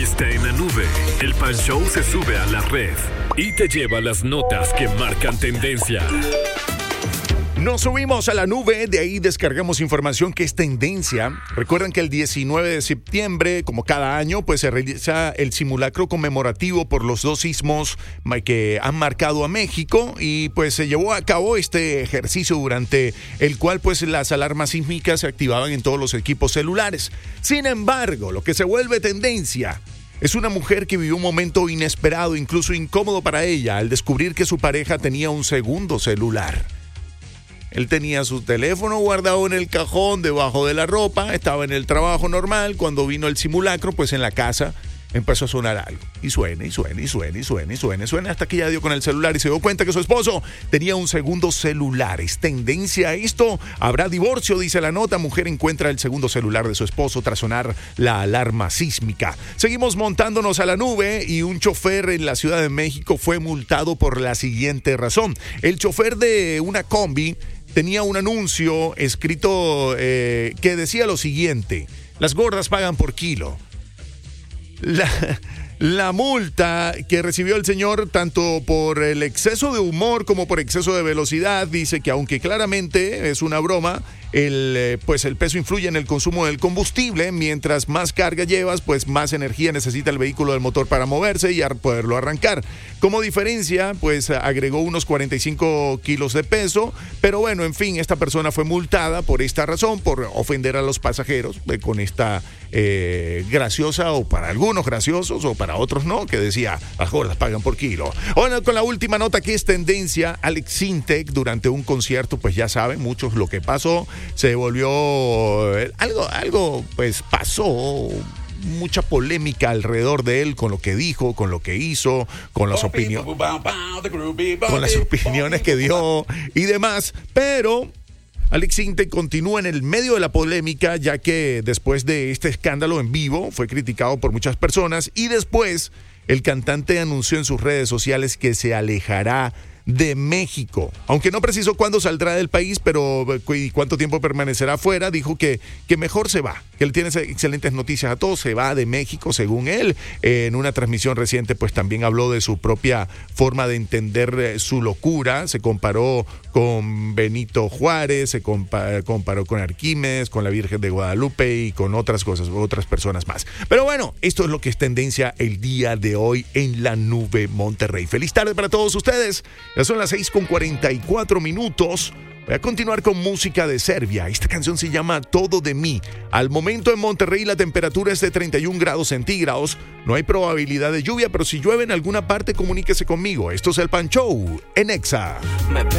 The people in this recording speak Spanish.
Está en la nube. El Pan Show se sube a la red y te lleva las notas que marcan tendencia. Nos subimos a la nube, de ahí descargamos información que es tendencia. Recuerden que el 19 de septiembre, como cada año, pues se realiza el simulacro conmemorativo por los 2 sismos que han marcado a México, y pues se llevó a cabo este ejercicio durante el cual pues las alarmas sísmicas se activaban en todos los equipos celulares. Sin embargo, lo que se vuelve tendencia es una mujer que vivió un momento inesperado, incluso incómodo para ella, al descubrir que su pareja tenía un segundo celular. Él tenía su teléfono guardado en el cajón debajo de la ropa, estaba en el trabajo normal. Cuando vino el simulacro, pues en la casa empezó a sonar algo. Y suena, hasta que ya dio con el celular y se dio cuenta que su esposo tenía un segundo celular. ¿Es tendencia esto? ¿Habrá divorcio? Dice la nota. Mujer encuentra el segundo celular de su esposo tras sonar la alarma sísmica. Seguimos montándonos a la nube, y un chofer en la Ciudad de México fue multado por la siguiente razón. El chofer de una combi tenía un anuncio escrito que decía lo siguiente: las gordas pagan por kilo. La multa que recibió el señor, tanto por el exceso de humor como por exceso de velocidad, dice que aunque claramente es una broma, el peso influye en el consumo del combustible. Mientras más carga llevas, pues más energía necesita el vehículo del motor para moverse y poderlo arrancar. Como diferencia, pues agregó unos 45 kilos de peso. Pero bueno, en fin, esta persona fue multada por esta razón, por ofender a los pasajeros con esta graciosa, o para algunos graciosos, o para otros no, que decía, las gordas pagan por kilo. Bueno, con la última nota que es tendencia, Alex Sintek durante un concierto, pues ya saben muchos lo que pasó. Se volvió algo pues pasó, mucha polémica alrededor de él, con lo que dijo, con lo que hizo, con las opiniones que dio y demás. Pero Alex Sintek continúa en el medio de la polémica, ya que después de este escándalo en vivo fue criticado por muchas personas, y después el cantante anunció en sus redes sociales que se alejará de México, aunque no precisó cuándo saldrá del país, pero y cuánto tiempo permanecerá fuera. Dijo que mejor se va, que él tiene excelentes noticias a todos. Se va de México, según él. En una transmisión reciente, pues también habló de su propia forma de entender su locura. Se comparó con Benito Juárez, se comparó con Arquímedes, con la Virgen de Guadalupe y con otras cosas, otras personas más. Pero bueno, esto es lo que es tendencia el día de hoy en la nube Monterrey. Feliz tarde para todos ustedes. Ya son las 6:44. Voy a continuar con música de Serbia. Esta canción se llama Todo de mí. Al momento en Monterrey la temperatura es de 31 grados centígrados. No hay probabilidad de lluvia, pero si llueve en alguna parte, comuníquese conmigo. Esto es el Pan Show en Exa.